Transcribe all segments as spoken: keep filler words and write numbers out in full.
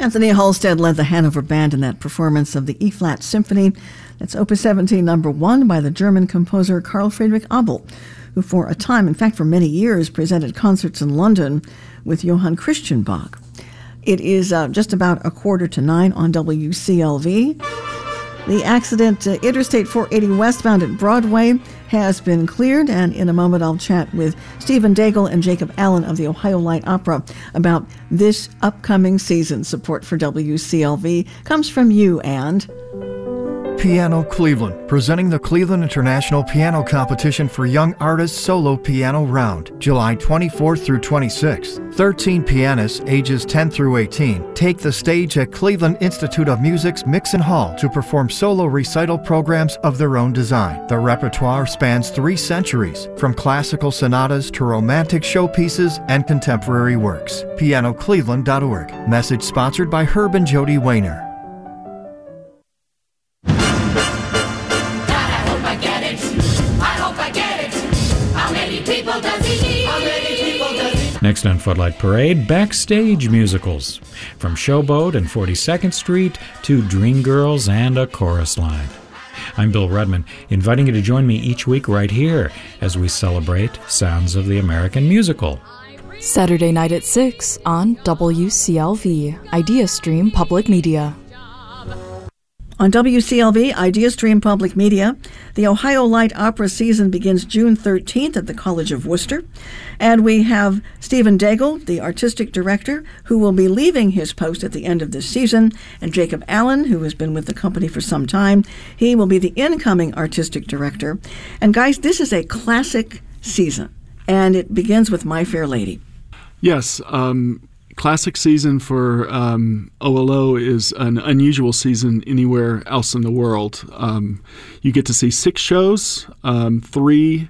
Anthony Halstead led the Hanover Band in that performance of the E-flat Symphony. That's Opus seventeen, number one, by the German composer Carl Friedrich Abel, who for a time, in fact for many years, presented concerts in London with Johann Christian Bach. It is uh, just about a quarter to nine on W C L V. The accident, uh, Interstate four eighty westbound at Broadway, has been cleared, and in a moment I'll chat with Stephen Daigle and Jacob Allen of the Ohio Light Opera about this upcoming season. Support for W C L V comes from you and Piano Cleveland, presenting the Cleveland International Piano Competition for Young Artists Solo Piano Round, July twenty-fourth through twenty-sixth. thirteen pianists, ages ten through eighteen, take the stage at Cleveland Institute of Music's Mixon Hall to perform solo recital programs of their own design. The repertoire spans three centuries, from classical sonatas to romantic showpieces and contemporary works. piano cleveland dot org. Message sponsored by Herb and Jody Wayner. Next on Footlight Parade, backstage musicals. From Showboat and forty-second Street to Dreamgirls and A Chorus Line. I'm Bill Rudman, inviting you to join me each week right here as we celebrate sounds of the American musical. Saturday night at six on W C L V, IdeaStream Public Media. On W C L V, IdeaStream Public Media, the Ohio Light Opera season begins June thirteenth at the College of Worcester. And we have Stephen Daigle, the artistic director, who will be leaving his post at the end of this season, and Jacob Allen, who has been with the company for some time. He will be the incoming artistic director. And guys, this is a classic season, and it begins with My Fair Lady. Yes, um... classic season for um, O L O is an unusual season anywhere else in the world. Um, you get to see six shows, um, three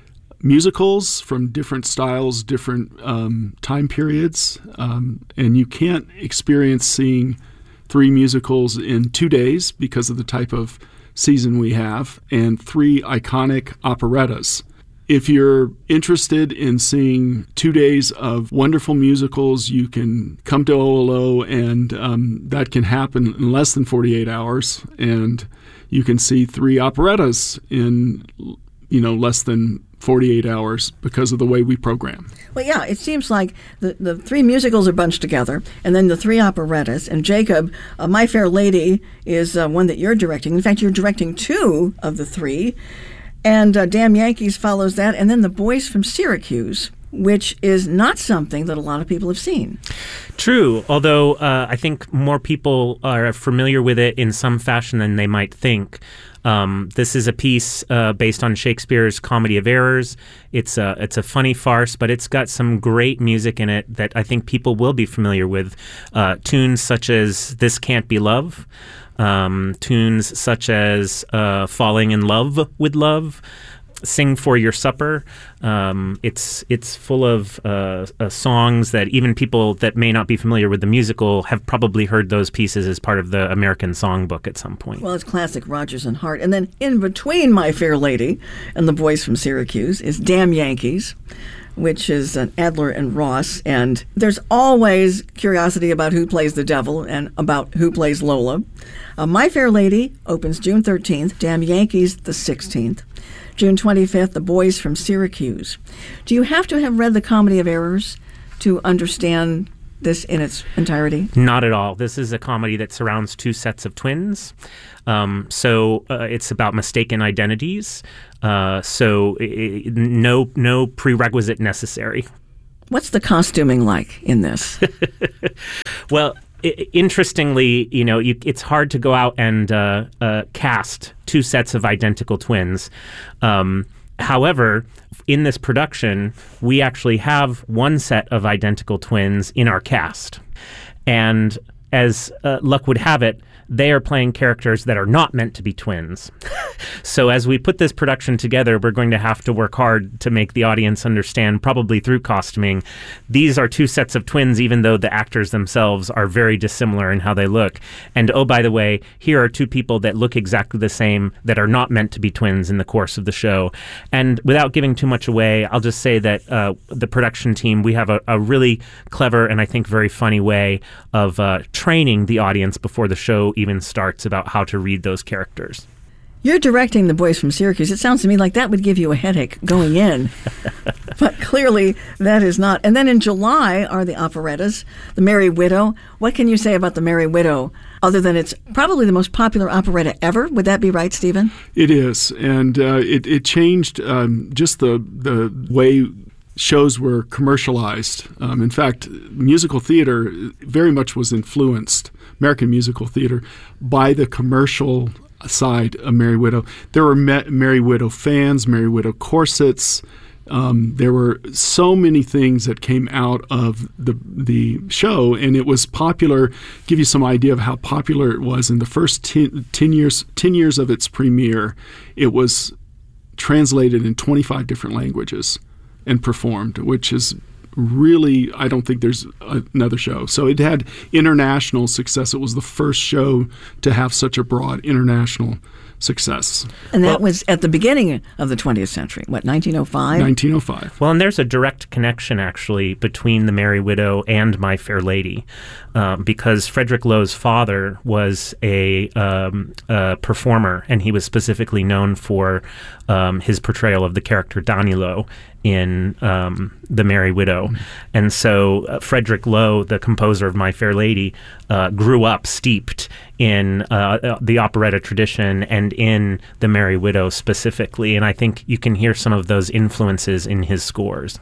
musicals from different styles, different um, time periods, um, and you can't experience seeing three musicals in two days because of the type of season we have, and three iconic operettas. If you're interested in seeing two days of wonderful musicals, you can come to O L O, and um, that can happen in less than forty-eight hours. And you can see three operettas in, you know, less than forty-eight hours because of the way we program. Well, yeah, it seems like the, the three musicals are bunched together, and then the three operettas. And Jacob, uh, My Fair Lady is uh, one that you're directing. In fact, you're directing two of the three. And uh, Damn Yankees follows that, and then The Boys from Syracuse, which is not something that a lot of people have seen. True, although uh, I think more people are familiar with it in some fashion than they might think. Um, this is a piece uh, based on Shakespeare's Comedy of Errors. It's a, it's a funny farce, but it's got some great music in it that I think people will be familiar with. Uh, tunes such as This Can't Be Love. Um, tunes such as uh, Falling in Love with Love, Sing for Your Supper. Um, it's it's full of uh, uh, songs that even people that may not be familiar with the musical have probably heard those pieces as part of the American Songbook at some point. Well, it's classic Rodgers and Hart. And then in between My Fair Lady and The Boys from Syracuse is Damn Yankees, which is an Adler and Ross. And there's always curiosity about who plays the devil and about who plays Lola. Uh, My Fair Lady opens June thirteenth, Damn Yankees the sixteenth. June twenty-fifth, The Boys from Syracuse. Do you have to have read the Comedy of Errors to understand this in its entirety? Not at all. This is a comedy that surrounds two sets of twins. Um, so uh, it's about mistaken identities. Uh, so it, no no prerequisite necessary. What's the costuming like in this? Well, I- interestingly, you know, you, it's hard to go out and uh, uh, cast two sets of identical twins. Um, however, in this production, we actually have one set of identical twins in our cast. And as uh, luck would have it, they are playing characters that are not meant to be twins. So as we put this production together, we're going to have to work hard to make the audience understand, probably through costuming, these are two sets of twins, even though the actors themselves are very dissimilar in how they look. And oh, by the way, here are two people that look exactly the same that are not meant to be twins in the course of the show. And without giving too much away, I'll just say that uh, the production team, we have a, a really clever and I think very funny way of uh, training the audience before the show even starts about how to read those characters. You're directing The Boys from Syracuse. It sounds to me like that would give you a headache going in. But clearly that is not. And then in July are the operettas, The Merry Widow. What can you say about The Merry Widow, other than it's probably the most popular operetta ever? Would that be right, Stephen? It is. And uh, it, it changed um, just the, the way shows were commercialized. Um, in fact, musical theater very much was influenced, American musical theater, by the commercial side of Merry Widow. There were Me- Merry Widow fans, Merry Widow corsets. Um, there were so many things that came out of the the show, and it was popular. Give you some idea of how popular it was in the first ten, ten years. Ten years of its premiere, it was translated in twenty-five different languages and performed, which is really, I don't think there's another show. So it had international success. It was the first show to have such a broad international success. And that well, was at the beginning of the twentieth century, what, nineteen oh five? nineteen oh five. Well, and there's a direct connection, actually, between The Merry Widow and My Fair Lady, um, because Frederick Loew's father was a, um, a performer, and he was specifically known for um, his portrayal of the character Danilo in um, The Merry Widow. Mm-hmm. And so uh, Frederick Loewe, the composer of My Fair Lady, uh, grew up steeped in uh, the operetta tradition and in The Merry Widow specifically. And I think you can hear some of those influences in his scores.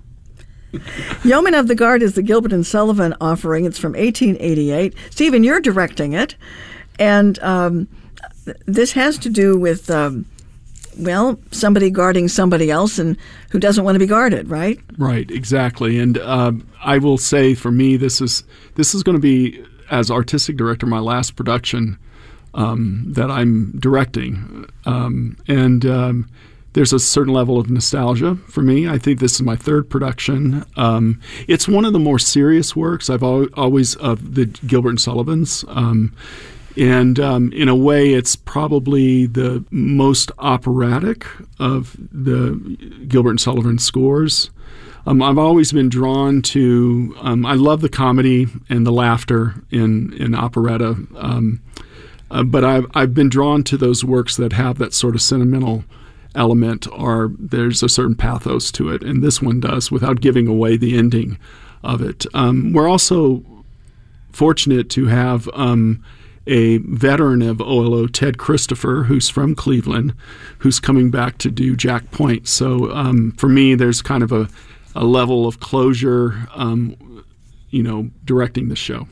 Yeoman of the Guard is the Gilbert and Sullivan offering. It's from eighteen eighty-eight. Stephen, you're directing it. And um, th- this has to do with... Um, well, somebody guarding somebody else and who doesn't want to be guarded, right? Right, exactly. And um, I will say, for me, this is this is going to be, as artistic director, my last production um, that I'm directing. Um, and um, there's a certain level of nostalgia for me. I think this is my third production. Um, it's one of the more serious works I've al- always of the Gilbert and Sullivans. Um, And um, in a way, it's probably the most operatic of the Gilbert and Sullivan scores. Um, I've always been drawn to, um, I love the comedy and the laughter in, in operetta, um, uh, but I've, I've been drawn to those works that have that sort of sentimental element, or there's a certain pathos to it, and this one does, without giving away the ending of it. Um, we're also fortunate to have... Um, a veteran of O L O, Ted Christopher, who's from Cleveland, who's coming back to do Jack Point. So um, for me, there's kind of a, a level of closure, um, you know, directing the show.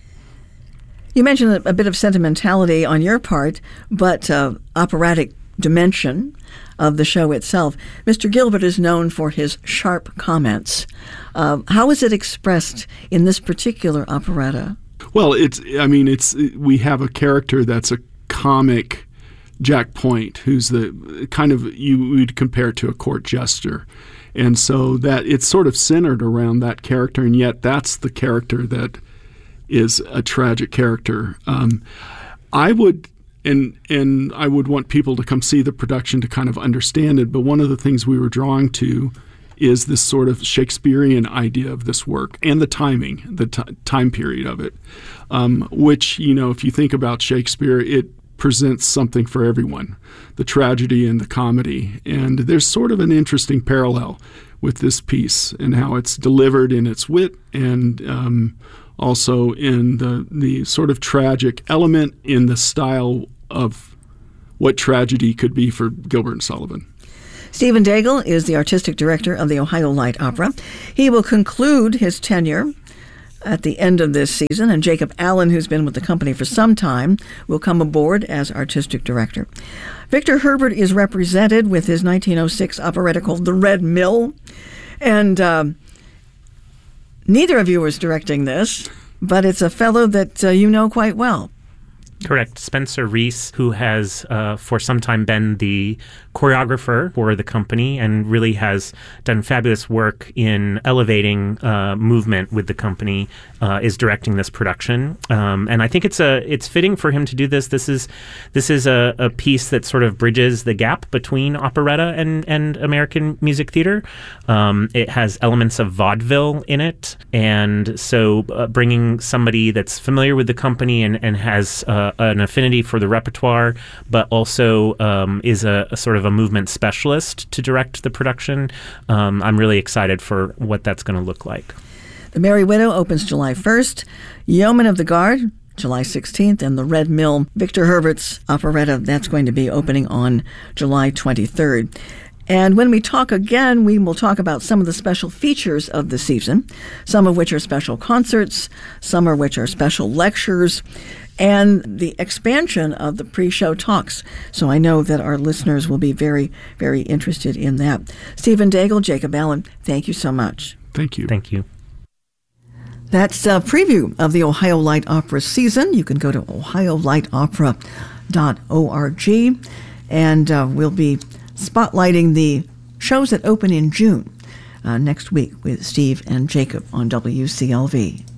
You mentioned a, a bit of sentimentality on your part, but uh, operatic dimension of the show itself. Mister Gilbert is known for his sharp comments. Uh, how is it expressed in this particular operetta? Well, it's, I mean, it's, we have a character that's a comic Jack Point, who's the kind of, you would compare to a court jester. And so that it's sort of centered around that character, and yet that's the character that is a tragic character. Um, I would, and and I would want people to come see the production to kind of understand it, but one of the things we were drawing to is this sort of Shakespearean idea of this work and the timing, the t- time period of it, um, which, you know, if you think about Shakespeare, it presents something for everyone, the tragedy and the comedy. And there's sort of an interesting parallel with this piece and how it's delivered in its wit and um, also in the, the sort of tragic element in the style of what tragedy could be for Gilbert and Sullivan. Stephen Daigle is the artistic director of the Ohio Light Opera. He will conclude his tenure at the end of this season, and Jacob Allen, who's been with the company for some time, will come aboard as artistic director. Victor Herbert is represented with his nineteen oh six operetta called The Red Mill, and um, neither of you is directing this, but it's a fellow that uh, you know quite well. Correct. Spencer Reese, who has uh, for some time been the choreographer for the company and really has done fabulous work in elevating uh, movement with the company, uh, is directing this production. Um, and I think it's a it's fitting for him to do this. This is this is a, a piece that sort of bridges the gap between operetta and, and American music theater. Um, it has elements of vaudeville in it, and so uh, bringing somebody that's familiar with the company and, and has uh, an affinity for the repertoire, but also um, is a, a sort of a movement specialist to direct the production. Um, I'm really excited for what that's going to look like. The Merry Widow opens July first. Yeoman of the Guard, July sixteenth, and the Red Mill, Victor Herbert's operetta, that's going to be opening on July twenty-third. And when we talk again, we will talk about some of the special features of the season, some of which are special concerts, some of which are special lectures, and the expansion of the pre-show talks. So I know that our listeners will be very, very interested in that. Stephen Daigle, Jacob Allen, thank you so much. Thank you. Thank you. That's a preview of the Ohio Light Opera season. You can go to ohio light opera dot org, and uh, we'll be spotlighting the shows that open in June uh, next week with Steve and Jacob on W C L V.